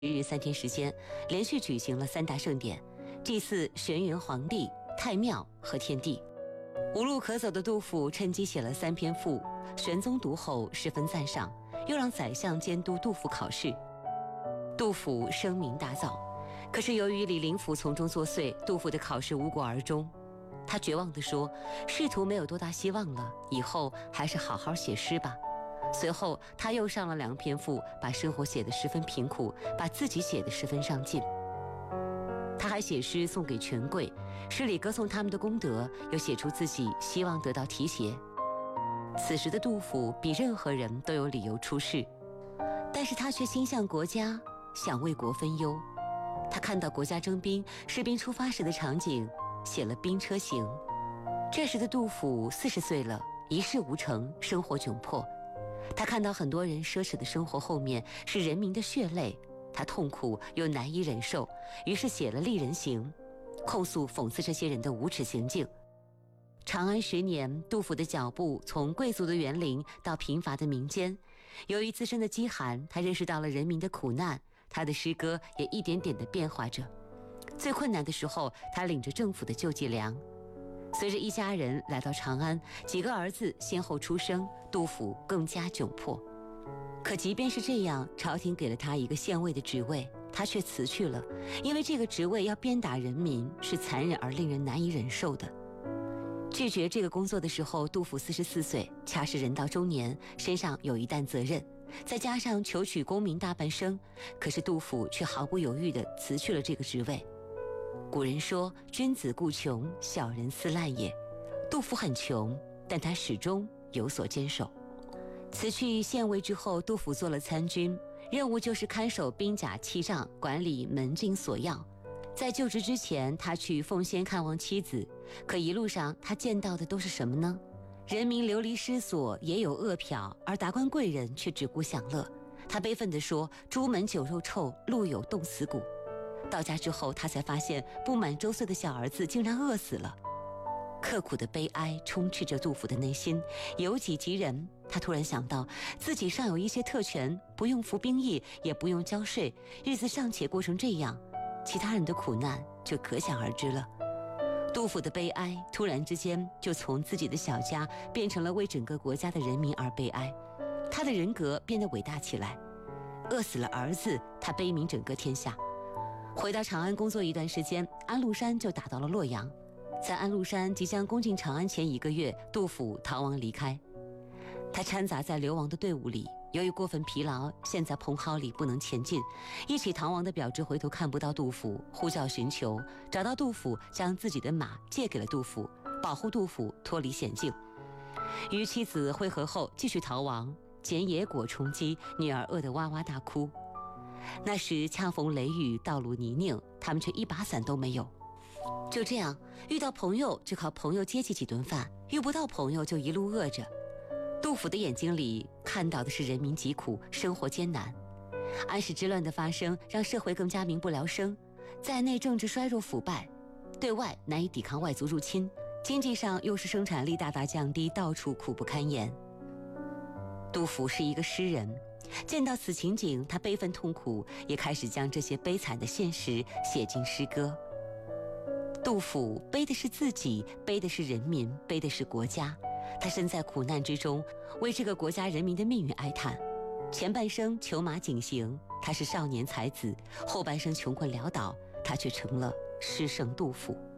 日3天时间，连续举行了3大盛典，祭祀玄元皇帝、太庙和天地。无路可走的杜甫趁机写了3篇赋，玄宗读后十分赞赏，又让宰相监督杜甫考试。杜甫声名大噪，可是由于李林甫从中作祟，杜甫的考试无果而终。他绝望地说：“仕途没有多大希望了，以后还是好好写诗吧。”随后他又上了2篇赋，把生活写得十分贫苦，把自己写得十分上进。他还写诗送给权贵，诗里歌颂他们的功德，又写出自己希望得到提携。此时的杜甫比任何人都有理由出世，但是他却心向国家，想为国分忧。他看到国家征兵，士兵出发时的场景，写了《兵车行》。这时的杜甫40岁了，一事无成，生活窘迫。他看到很多人奢侈的生活后面是人民的血泪，他痛苦又难以忍受，于是写了《丽人行》，控诉讽刺这些人的无耻行径。长安10年，杜甫的脚步从贵族的园林到贫乏的民间，由于自身的饥寒，他认识到了人民的苦难，他的诗歌也一点点地变化着。最困难的时候，他领着政府的救济粮。随着一家人来到长安，几个儿子先后出生，杜甫更加窘迫。可即便是这样，朝廷给了他一个县尉的职位，他却辞去了，因为这个职位要鞭打人民，是残忍而令人难以忍受的。拒绝这个工作的时候，杜甫44岁，恰是人到中年，身上有一担责任，再加上求取功名大半生，可是杜甫却毫不犹豫地辞去了这个职位。古人说：“君子固穷，小人思滥也。”杜甫很穷，但他始终有所坚守。辞去县尉之后，杜甫做了参军，任务就是看守兵甲器仗，管理门禁锁钥。在就职之前，他去奉先看望妻子，可一路上他见到的都是什么呢？人民流离失所，也有饿殍，而达官贵人却只顾享乐。他悲愤地说：“朱门酒肉臭，路有冻死骨。”到家之后，他才发现不满周岁的小儿子竟然饿死了。刻苦的悲哀充斥着杜甫的内心，由己及人。他突然想到，自己尚有一些特权，不用服兵役，也不用交税，日子尚且过成这样，其他人的苦难就可想而知了。杜甫的悲哀突然之间就从自己的小家变成了为整个国家的人民而悲哀，他的人格变得伟大起来。饿死了儿子，他悲悯整个天下。回到长安工作一段时间，安禄山就打到了洛阳。在安禄山即将攻进长安前1个月，杜甫逃亡离开。他掺杂在流亡的队伍里，由于过分疲劳，陷在蓬蒿里不能前进。一起逃亡的表侄回头看不到杜甫，呼叫寻求，找到杜甫，将自己的马借给了杜甫，保护杜甫脱离险境。与妻子会合后继续逃亡，捡野果充饥，女儿饿得哇哇大哭。那时恰逢雷雨，道路泥泞，他们却一把伞都没有。就这样，遇到朋友就靠朋友接济几顿饭，遇不到朋友就一路饿着。杜甫的眼睛里看到的是人民疾苦，生活艰难。安史之乱的发生让社会更加民不聊生，在内政治衰弱腐败，对外难以抵抗外族入侵，经济上又是生产力大大降低，到处苦不堪言。杜甫是一个诗人，见到此情景，他悲愤痛苦，也开始将这些悲惨的现实写进诗歌。杜甫悲的是自己，悲的是人民，悲的是国家。他身在苦难之中，为这个国家人民的命运哀叹。前半生裘马景行，他是少年才子；后半生穷困潦倒，他却成了诗圣杜甫。